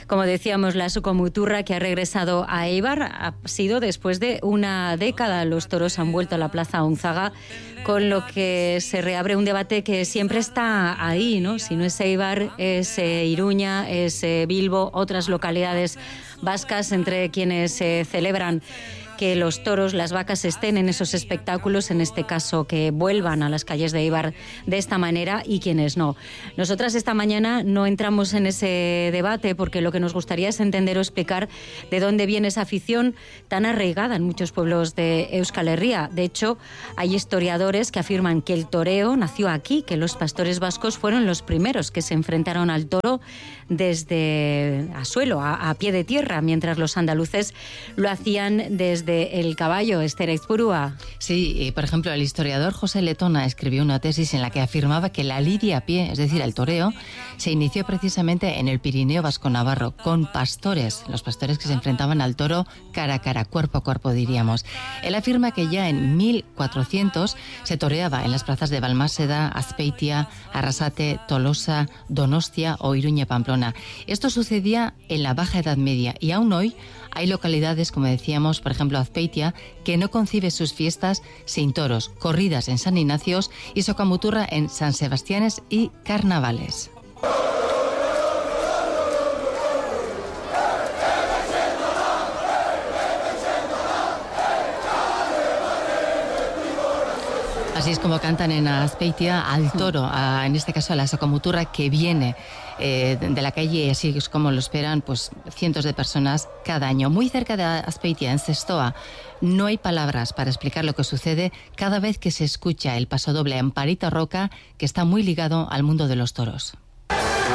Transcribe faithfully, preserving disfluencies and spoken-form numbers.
Como decíamos, la Socomuturra, que ha regresado a Éibar, ha sido después de una década. Los toros han vuelto a la Plaza Unzaga, con lo que se reabre un debate que siempre está ahí, ¿no? Si no es Éibar, es eh, Iruña, es eh, Bilbo, otras localidades vascas entre quienes eh, celebran que los toros, las vacas estén en esos espectáculos, en este caso que vuelvan a las calles de Éibar de esta manera, y quienes no. Nosotras esta mañana no entramos en ese debate porque lo que nos gustaría es entender o explicar de dónde viene esa afición tan arraigada en muchos pueblos de Euskal Herria. De hecho, hay historiadores que afirman que el toreo nació aquí, que los pastores vascos fueron los primeros que se enfrentaron al toro desde a suelo, a, a pie de tierra, mientras los andaluces lo hacían desde el caballo. Esther Aizpurua. Sí, por ejemplo, el historiador José Letona escribió una tesis en la que afirmaba que la lidia a pie, es decir, el toreo, se inició precisamente en el Pirineo vasco-navarro, con pastores, los pastores que se enfrentaban al toro cara a cara, cuerpo a cuerpo, diríamos. Él afirma que ya en mil cuatrocientos se toreaba en las plazas de Balmaseda, Azpeitia, Arrasate, Tolosa, Donostia o Iruña, Pamplona. Esto sucedía en la Baja Edad Media y aún hoy hay localidades, como decíamos, por ejemplo Azpeitia, que no concibe sus fiestas sin toros, corridas en San Ignacios y Socomuturra en San Sebastiánes y carnavales. Así es como cantan en Azpeitia al toro, a, en este caso a la Socomuturra, que viene eh, de la calle, y así es como lo esperan pues cientos de personas cada año. Muy cerca de Azpeitia, en Zestoa, no hay palabras para explicar lo que sucede cada vez que se escucha el pasodoble Amparita Roca, que está muy ligado al mundo de los toros.